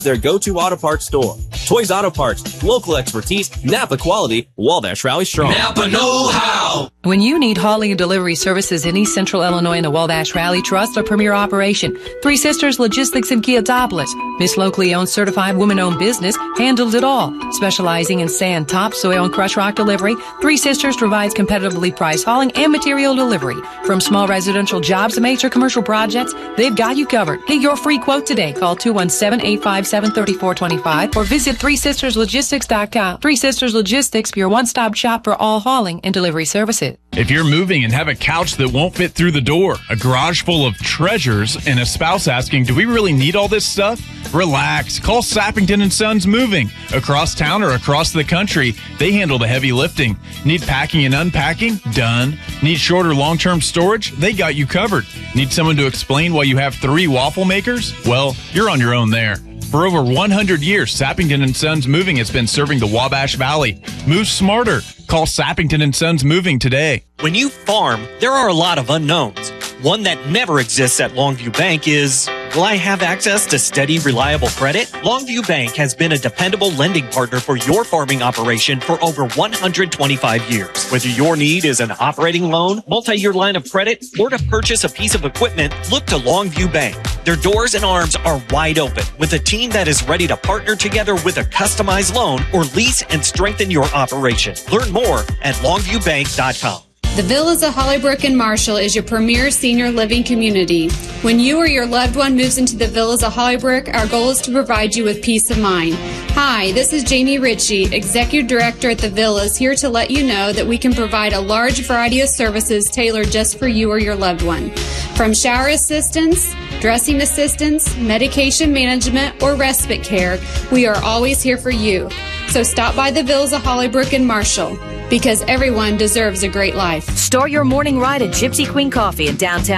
their go-to auto parts store. Toys Auto Parts, local expertise, Napa quality, Wabash Rally strong. Napa know-how. When you need hauling and delivery services in East Central Illinois in the Wabash Rally, trust a premier operation. Three Sisters Logistics in Keotopolis. Miss locally owned, certified, woman-owned business handles it all. Specializing in sand, topsoil, and crushed rock delivery, Three Sisters provides competitively priced hauling and material delivery. From small residential jobs to major commercial projects, they've got you covered. Get your free quote today. Call 217-857-3425 or visit threesisterslogistics.com. Three Sisters Logistics, your one-stop shop for all hauling and delivery services. If you're moving and have a couch that won't fit through the door, a garage full of treasures, and a spouse asking, do we really need all this stuff? Relax. Call Sappington & Sons Moving. Across town or across the country, they handle the heavy lifting. Need packing and unpacking? Done. Need short or long-term storage? They got you covered. Need someone to explain why you have 3 waffle makers? Well, you're on your own there. For over 100 years, Sappington & Sons Moving has been serving the Wabash Valley. Move smarter. Call Sappington & Sons Moving today. When you farm, there are a lot of unknowns. One that never exists at Longview Bank is, will I have access to steady, reliable credit? Longview Bank has been a dependable lending partner for your farming operation for over 125 years. Whether your need is an operating loan, multi-year line of credit, or to purchase a piece of equipment, look to Longview Bank. Their doors and arms are wide open with a team that is ready to partner together with a customized loan or lease and strengthen your operation. Learn more at longviewbank.com. The Villas of Hollybrook and Marshall is your premier senior living community. When you or your loved one moves into the Villas of Hollybrook, our goal is to provide you with peace of mind. Hi, this is Jamie Ritchie, Executive Director at the Villas, here to let you know that we can provide a large variety of services tailored just for you or your loved one. From shower assistance, dressing assistance, medication management, or respite care, we are always here for you. So stop by the Villas of Hollybrook and Marshall, because everyone deserves a great life. Start your morning ride at Gypsy Queen Coffee in downtown